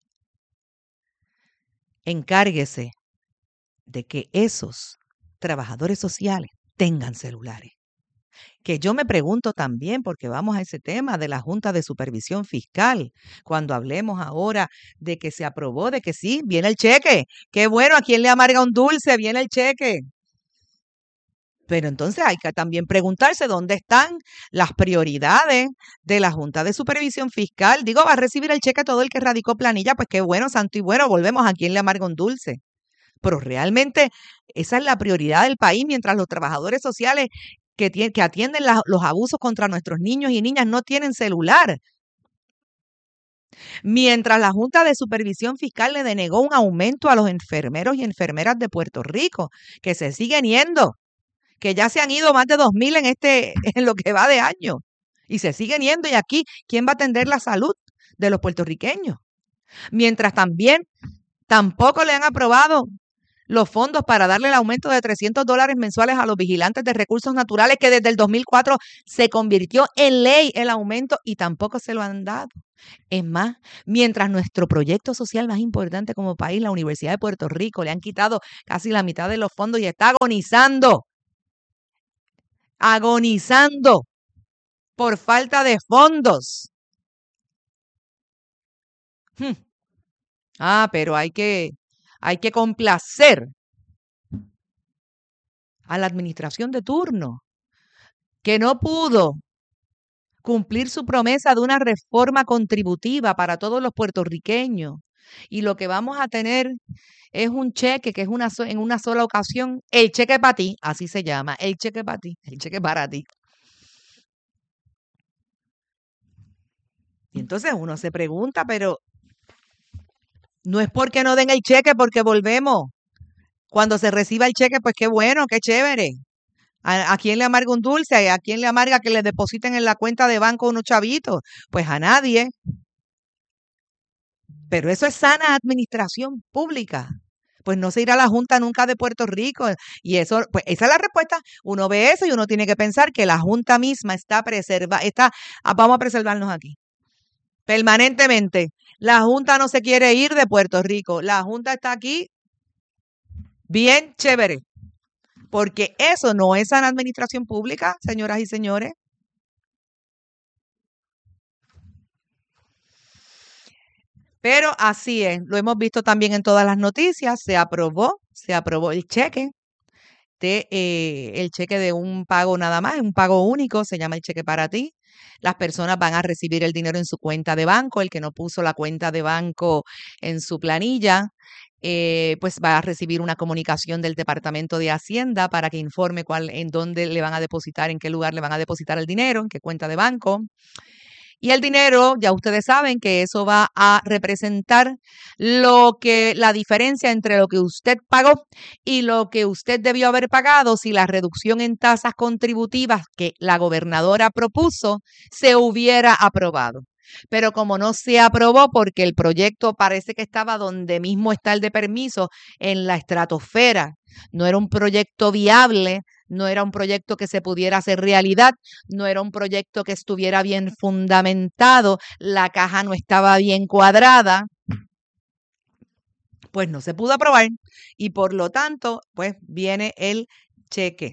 encárguese de que esos trabajadores sociales tengan celulares. Que yo me pregunto también, porque vamos a ese tema de la Junta de Supervisión Fiscal, cuando hablemos ahora de que se aprobó, de que sí, viene el cheque. Qué bueno, ¿a quién le amarga un dulce? Viene el cheque. Pero entonces hay que también preguntarse dónde están las prioridades de la Junta de Supervisión Fiscal. Digo, va a recibir el cheque todo el que radicó planilla, pues qué bueno, santo y bueno, volvemos a quien le amarga un dulce. Pero realmente esa es la prioridad del país, mientras los trabajadores sociales que, tienen, que atienden la, los abusos contra nuestros niños y niñas no tienen celular. Mientras la Junta de Supervisión Fiscal le denegó un aumento a los enfermeros y enfermeras de Puerto Rico, que se siguen yendo, que ya se han ido más de dos mil en, este, en lo que va de año, y se siguen yendo, y aquí, ¿quién va a atender la salud de los puertorriqueños? Mientras también tampoco le han aprobado los fondos para darle el aumento de trescientos dólares mensuales a los vigilantes de recursos naturales, que desde el dos mil cuatro se convirtió en ley el aumento, y tampoco se lo han dado. Es más, mientras nuestro proyecto social más importante como país, la Universidad de Puerto Rico, le han quitado casi la mitad de los fondos y está agonizando, agonizando por falta de fondos. Hmm. Ah, pero hay que, hay que complacer a la administración de turno, que no pudo cumplir su promesa de una reforma contributiva para todos los puertorriqueños. Y lo que vamos a tener es un cheque que es una so- en una sola ocasión, el cheque para ti, así se llama, el cheque para ti, el cheque para ti. Y entonces uno se pregunta, pero no es porque no den el cheque, porque volvemos. Cuando se reciba el cheque, pues qué bueno, qué chévere. ¿A, a quién le amarga un dulce? ¿A quién le amarga que le depositen en la cuenta de banco unos chavitos? Pues a nadie. Pero eso es sana administración pública. Pues no se irá a la Junta nunca de Puerto Rico. Y eso, pues esa es la respuesta. Uno ve eso y uno tiene que pensar que la Junta misma está preservada, está, ah, vamos a preservarnos aquí. Permanentemente. La Junta no se quiere ir de Puerto Rico. La Junta está aquí bien chévere. Porque eso no es sana administración pública, señoras y señores. Pero así es, lo hemos visto también en todas las noticias, se aprobó, se aprobó el cheque de eh, el cheque de un pago nada más, un pago único, se llama el cheque para ti. Las personas van a recibir el dinero en su cuenta de banco, el que no puso la cuenta de banco en su planilla, eh, pues va a recibir una comunicación del Departamento de Hacienda para que informe cuál, en dónde le van a depositar, en qué lugar le van a depositar el dinero, en qué cuenta de banco. Y el dinero, ya ustedes saben que eso va a representar lo que, la diferencia entre lo que usted pagó y lo que usted debió haber pagado si la reducción en tasas contributivas que la gobernadora propuso se hubiera aprobado. Pero como no se aprobó porque el proyecto parece que estaba donde mismo está el de permiso, en la estratosfera, no era un proyecto viable, no era un proyecto que se pudiera hacer realidad, no era un proyecto que estuviera bien fundamentado, la caja no estaba bien cuadrada, pues no se pudo aprobar y por lo tanto, pues viene el cheque.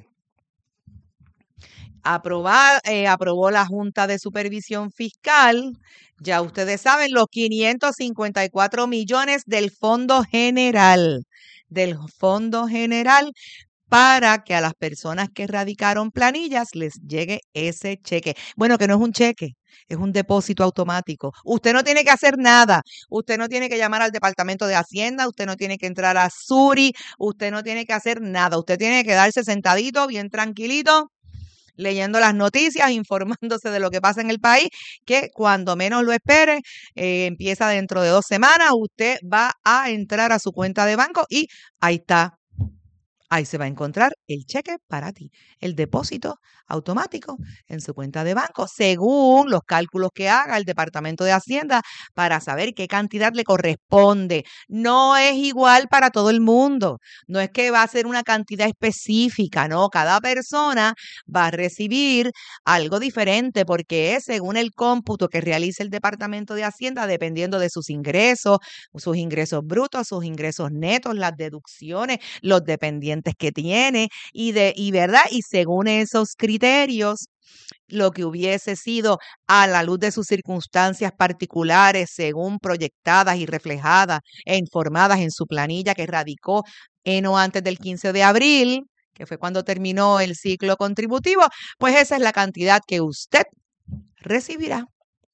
Aprobar, eh, aprobó la Junta de Supervisión Fiscal, ya ustedes saben, los quinientos cincuenta y cuatro millones del Fondo General, del Fondo General, para que a las personas que radicaron planillas les llegue ese cheque. Bueno, que no es un cheque, es un depósito automático. Usted no tiene que hacer nada. Usted no tiene que llamar al Departamento de Hacienda, usted no tiene que entrar a Suri, usted no tiene que hacer nada. Usted tiene que quedarse sentadito, bien tranquilito, leyendo las noticias, informándose de lo que pasa en el país, que cuando menos lo espere, eh, empieza dentro de dos semanas, usted va a entrar a su cuenta de banco y ahí está. Ahí se va a encontrar el cheque para ti, el depósito automático en su cuenta de banco, según los cálculos que haga el Departamento de Hacienda para saber qué cantidad le corresponde. No es igual para todo el mundo, no es que va a ser una cantidad específica, no, cada persona va a recibir algo diferente porque es según el cómputo que realice el Departamento de Hacienda, dependiendo de sus ingresos, sus ingresos brutos, sus ingresos netos, las deducciones, los dependientes que tiene y de y verdad y según esos criterios lo que hubiese sido a la luz de sus circunstancias particulares según proyectadas y reflejadas e informadas en su planilla que radicó en o antes del quince de abril, que fue cuando terminó el ciclo contributivo, pues esa es la cantidad que usted recibirá.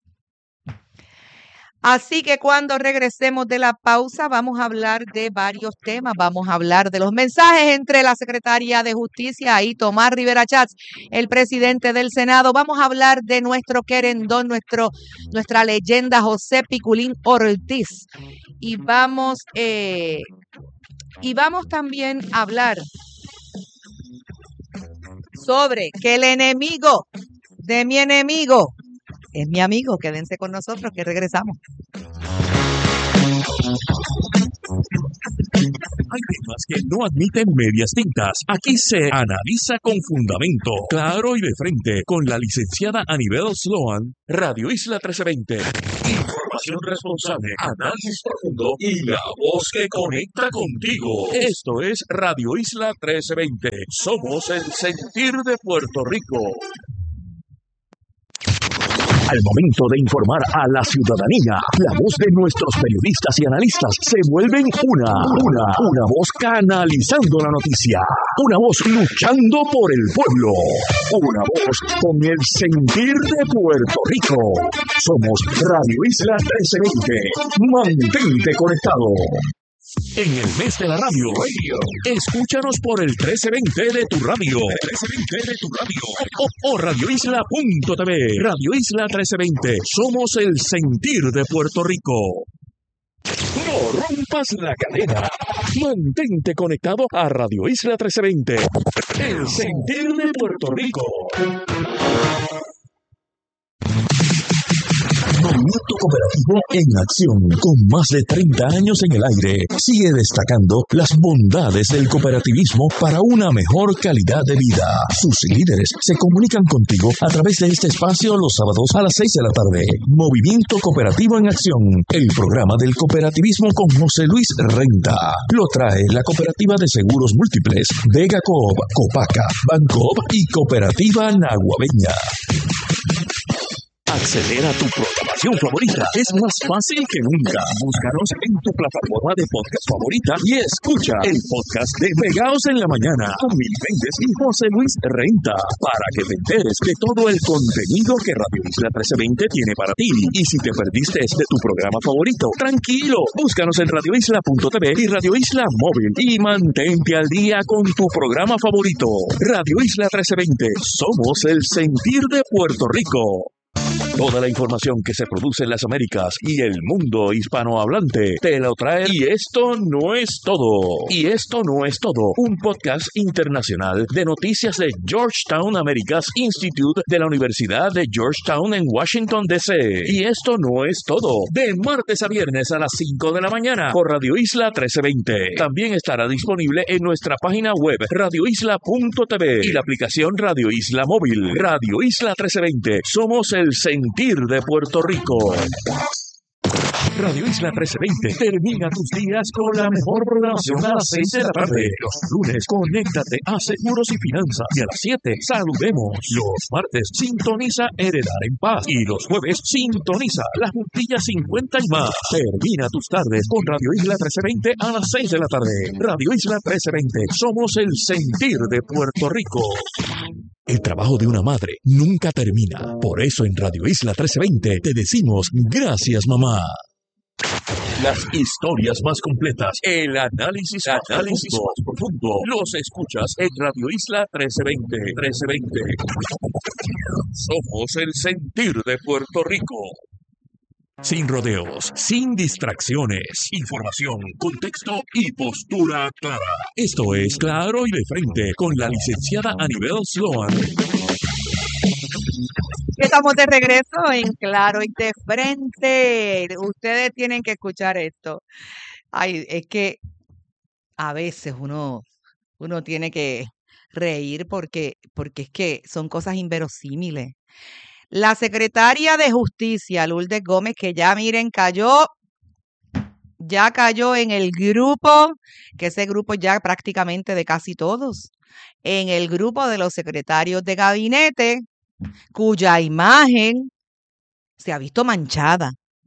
Así que cuando regresemos de la pausa vamos a hablar de varios temas. Vamos a hablar de los mensajes entre la secretaria de Justicia y Tomás Rivera Chats, el presidente del Senado. Vamos a hablar de nuestro querendón, nuestro, nuestra leyenda José Piculín Ortiz. Y vamos, eh, y vamos también a hablar sobre que el enemigo de mi enemigo es mi amigo. Quédense con nosotros que regresamos. Hay temas que no admiten medias tintas. Aquí se analiza con fundamento, claro y de frente, con la licenciada Anibel Sloan, Radio Isla trece veinte. Información responsable, análisis profundo y la voz que conecta contigo. Esto es Radio Isla trece veinte. Somos el sentir de Puerto Rico. Al momento de informar a la ciudadanía, la voz de nuestros periodistas y analistas se vuelven una, una, una voz canalizando la noticia, una voz luchando por el pueblo, una voz con el sentir de Puerto Rico. Somos Radio Isla trece veinte. Mantente conectado. En el mes de la radio, radio, escúchanos por el trece veinte de tu radio, trece veinte de tu radio, o, o radio isla punto t v. Radio Isla trece veinte, somos el sentir de Puerto Rico. No rompas la cadena. Mantente conectado a Radio Isla trece veinte, el sentir de Puerto Rico. Movimiento Cooperativo en acción, con más de treinta años en el aire, sigue destacando las bondades del cooperativismo para una mejor calidad de vida. Sus líderes se comunican contigo a través de este espacio los sábados a las seis de la tarde. Movimiento Cooperativo en acción, el programa del cooperativismo con José Luis Renta. Lo trae la Cooperativa de Seguros Múltiples, Vega Coop, Copaca, Bancoop y Cooperativa Naguabeña. Acceder a tu programación favorita es más fácil que nunca. Búscanos en tu plataforma de podcast favorita y escucha el podcast de Pegaos en la Mañana con Mil Méndez y José Luis Renta, para que te enteres de todo el contenido que Radio Isla trece veinte tiene para ti. Y si te perdiste de tu programa favorito, tranquilo, búscanos en radio isla punto t v y Radio Isla Móvil y mantente al día con tu programa favorito. Radio Isla trece veinte, somos el sentir de Puerto Rico. Toda la información que se produce en las Américas y el mundo hispanohablante te lo trae. Y esto no es todo. Y esto no es todo. Un podcast internacional de noticias de Georgetown Americas Institute de la Universidad de Georgetown en Washington, D C Y esto no es todo. De martes a viernes a las cinco de la mañana por Radio Isla trece veinte. También estará disponible en nuestra página web radio isla punto t v y la aplicación Radio Isla Móvil. Radio Isla trece veinte. Somos el sentir de Puerto Rico. Radio Isla trece veinte termina tus días con la mejor programación a las seis de la tarde. Los lunes, conéctate a Seguros y Finanzas. Y a las siete, saludemos. Los martes, sintoniza Heredar en Paz. Y los jueves, sintoniza La Juntilla cincuenta y más. Termina tus tardes con Radio Isla trece veinte a las seis de la tarde. Radio Isla trece veinte, somos el sentir de Puerto Rico. El trabajo de una madre nunca termina. Por eso en Radio Isla trece veinte te decimos gracias, mamá. Las historias más completas, el análisis, análisis más profundo, los escuchas en Radio Isla trece veinte. trece veinte. Somos el sentir de Puerto Rico. Sin rodeos, sin distracciones, información, contexto y postura clara. Esto es Claro y de Frente con la licenciada Anibel Sloan. Estamos de regreso en Claro y de Frente. Ustedes tienen que escuchar esto. Ay, es que a veces uno, uno tiene que reír porque, porque es que son cosas inverosímiles. La secretaria de Justicia, Lourdes Gómez, que ya miren, cayó, ya cayó en el grupo, que ese grupo ya prácticamente de casi todos, en el grupo de los secretarios de gabinete, cuya imagen se ha visto manchada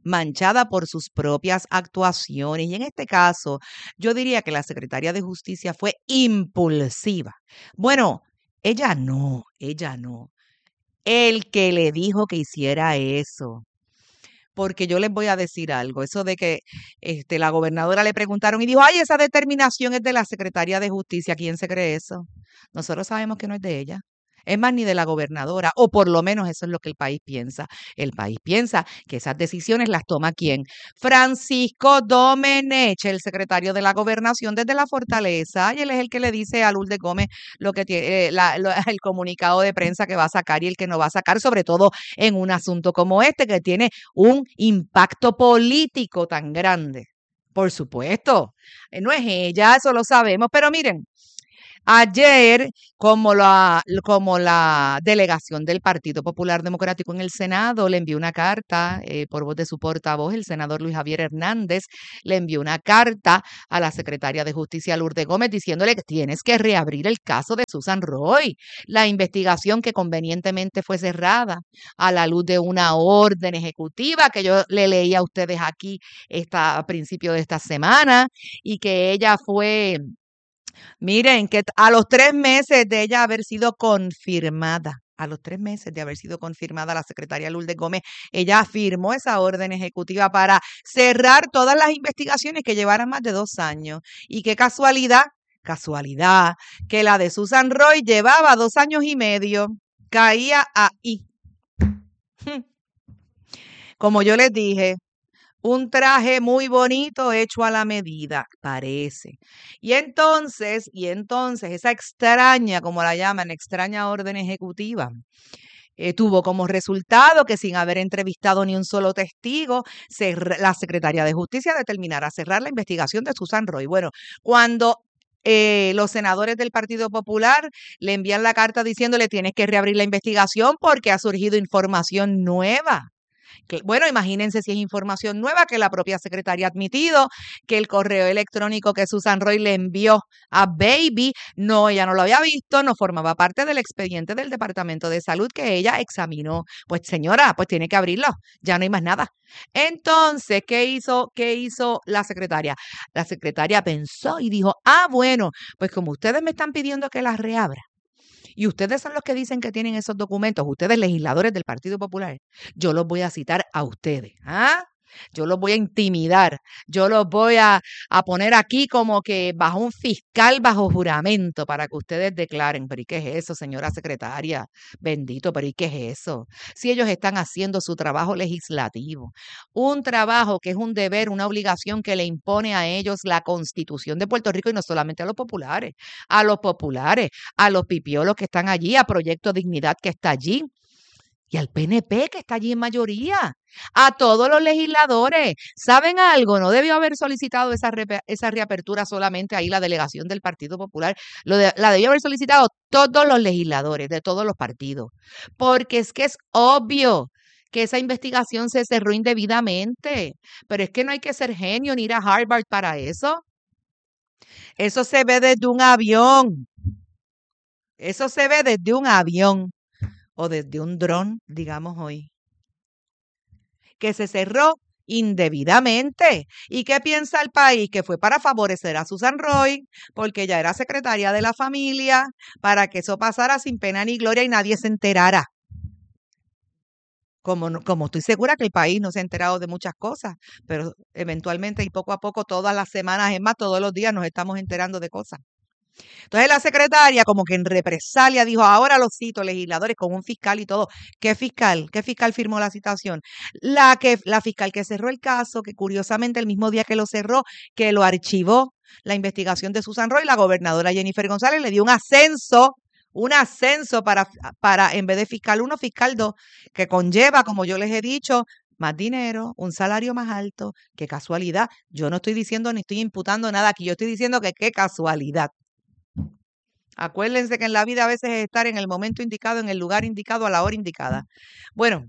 manchada por sus propias actuaciones. Y en este caso, yo diría que la secretaria de Justicia fue impulsiva. Bueno, ella no, ella no. El que le dijo que hiciera eso. Porque yo les voy a decir algo, eso de que este, la gobernadora le preguntaron y dijo, ay, esa determinación es de la secretaria de Justicia. ¿Quién se cree eso? Nosotros sabemos que no es de ella. Es más, ni de la gobernadora, o por lo menos eso es lo que el país piensa. El país piensa que esas decisiones las toma ¿quién? Francisco Domenech, el secretario de la Gobernación desde la Fortaleza, y él es el que le dice a Lourdes Gómez lo que tiene, eh, la, lo, el comunicado de prensa que va a sacar y el que no va a sacar, sobre todo en un asunto como este, que tiene un impacto político tan grande. Por supuesto, eh, no es ella, eso lo sabemos, pero miren, ayer, como la, como la delegación del Partido Popular Democrático en el Senado le envió una carta eh, por voz de su portavoz, el senador Luis Javier Hernández, le envió una carta a la secretaria de Justicia Lourdes Gómez diciéndole que tienes que reabrir el caso de Susan Roy, la investigación que convenientemente fue cerrada a la luz de una orden ejecutiva que yo le leí a ustedes aquí esta, a principio de esta semana y que ella fue... Miren, que a los tres meses de ella haber sido confirmada, a los tres meses de haber sido confirmada la secretaria Lourdes Gómez, ella firmó esa orden ejecutiva para cerrar todas las investigaciones que llevaran más de dos años. Y qué casualidad, casualidad, que la de Susan Roy llevaba dos años y medio, caía ahí. Como yo les dije, un traje muy bonito hecho a la medida, parece. Y entonces, y entonces, esa extraña, como la llaman, extraña orden ejecutiva, eh, tuvo como resultado que sin haber entrevistado ni un solo testigo, se, la Secretaría de Justicia determinara cerrar la investigación de Susan Roy. Bueno, cuando eh, los senadores del Partido Popular le envían la carta diciéndole tienes que reabrir la investigación porque ha surgido información nueva. Que, bueno, imagínense si es información nueva que la propia secretaria ha admitido que el correo electrónico que Susan Roy le envió a Baby, no, ella no lo había visto, no formaba parte del expediente del Departamento de Salud que ella examinó. Pues señora, pues tiene que abrirlo, ya no hay más nada. Entonces, ¿qué hizo, qué hizo la secretaria? La secretaria pensó y dijo, ah, bueno, pues como ustedes me están pidiendo que las reabra, y ustedes son los que dicen que tienen esos documentos, ustedes legisladores del Partido Popular, yo los voy a citar a ustedes, ¿ah? Yo los voy a intimidar, yo los voy a, a poner aquí como que bajo un fiscal, bajo juramento, para que ustedes declaren. ¿Pero y qué es eso, señora secretaria? Bendito, ¿pero y qué es eso? Si ellos están haciendo su trabajo legislativo, un trabajo que es un deber, una obligación que le impone a ellos la Constitución de Puerto Rico, y no solamente a los populares, a los populares, a los pipiolos que están allí, a Proyecto Dignidad que está allí, y al P N P que está allí en mayoría, a todos los legisladores. ¿Saben algo? No debió haber solicitado esa, re, esa reapertura solamente ahí la delegación del Partido Popular, Lo de, la debió haber solicitado todos los legisladores de todos los partidos, porque es que es obvio que esa investigación se cerró indebidamente, pero es que no hay que ser genio ni ir a Harvard para eso. Eso se ve desde un avión, eso se ve desde un avión. O desde un dron, digamos hoy, que se cerró indebidamente. ¿Y qué piensa el país? Que fue para favorecer a Susan Roy, porque ella era secretaria de la familia, para que eso pasara sin pena ni gloria y nadie se enterara. Como, como estoy segura que el país no se ha enterado de muchas cosas, pero eventualmente y poco a poco, todas las semanas, es más, todos los días nos estamos enterando de cosas. Entonces la secretaria, como que en represalia, dijo, ahora los cito, legisladores, con un fiscal y todo. ¿Qué fiscal? ¿Qué fiscal firmó la citación? La, que, la fiscal que cerró el caso, que curiosamente el mismo día que lo cerró, que lo archivó, la investigación de Susan Roy, la gobernadora Jennifer González le dio un ascenso, un ascenso para, para en vez de fiscal uno, fiscal dos, que conlleva, como yo les he dicho, más dinero, un salario más alto. Qué casualidad. Yo no estoy diciendo ni estoy imputando nada aquí, yo estoy diciendo que qué casualidad. Acuérdense que en la vida a veces es estar en el momento indicado, en el lugar indicado, a la hora indicada. Bueno,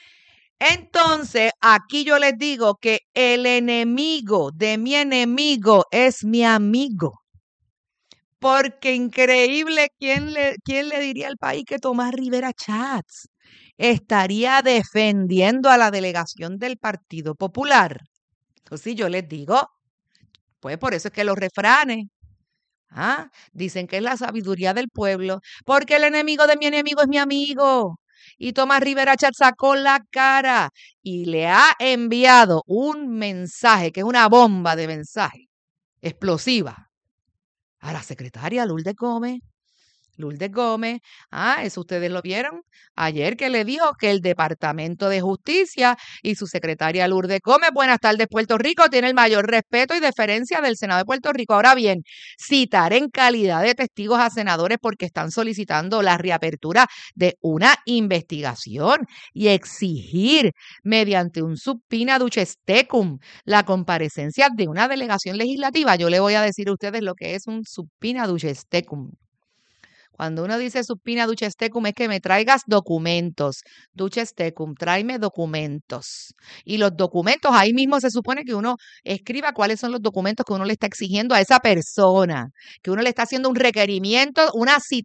entonces aquí yo les digo que el enemigo de mi enemigo es mi amigo. Porque increíble, ¿quién le, quién le diría al país que Tomás Rivera Chats estaría defendiendo a la delegación del Partido Popular? Entonces yo les digo, pues por eso es que los refranes, ¿ah? Dicen que es la sabiduría del pueblo, porque el enemigo de mi enemigo es mi amigo. Y Tomás Rivera Chats sacó la cara y le ha enviado un mensaje, que es una bomba de mensaje explosiva, a la secretaria Lourdes Gómez. Lourdes Gómez, ah, eso ustedes lo vieron ayer, que le dijo que el Departamento de Justicia y su secretaria Lourdes Gómez, buenas tardes Puerto Rico, tiene el mayor respeto y deferencia del Senado de Puerto Rico. Ahora bien, citar en calidad de testigos a senadores porque están solicitando la reapertura de una investigación y exigir mediante un subpoena duces tecum la comparecencia de una delegación legislativa. Yo le voy a decir a ustedes lo que es un subpoena duces tecum. Cuando uno dice subpoena duces tecum es que me traigas documentos. Duces tecum, tráeme documentos. Y los documentos, ahí mismo se supone que uno escriba cuáles son los documentos que uno le está exigiendo a esa persona, que uno le está haciendo un requerimiento, una citación